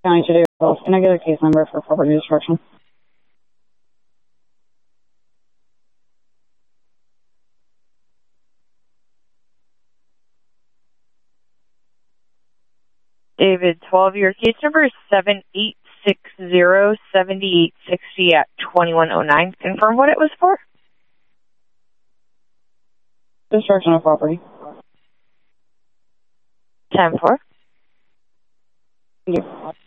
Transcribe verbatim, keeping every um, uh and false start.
County today. Can I get a case number for property destruction? David, twelve, your case number is seven eight six zero, seven eight six zero at twenty-one oh nine. Confirm what it was for? Destruction of property. ten four. Thank you.